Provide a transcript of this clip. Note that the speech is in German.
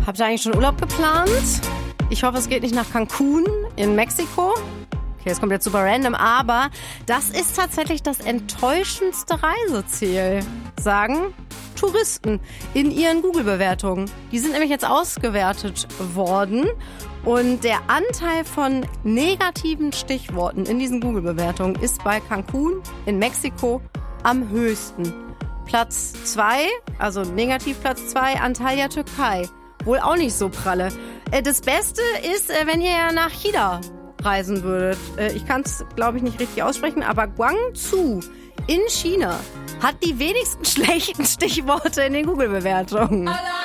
Habt ihr eigentlich schon Urlaub geplant? Ich hoffe, es geht nicht nach Cancun in Mexiko. Okay, das kommt jetzt super random, aber das ist tatsächlich das enttäuschendste Reiseziel, sagen Touristen in ihren Google-Bewertungen. Die sind nämlich jetzt ausgewertet worden und der Anteil von negativen Stichworten in diesen Google-Bewertungen ist bei Cancun in Mexiko am höchsten. Platz 2, also negativ Platz 2, Antalya, Türkei. Wohl auch nicht so pralle. Das Beste ist, wenn ihr ja nach China reisen würdet. Ich kann es, glaube ich, nicht richtig aussprechen, aber Guangzhou in China hat die wenigsten schlechten Stichworte in den Google-Bewertungen.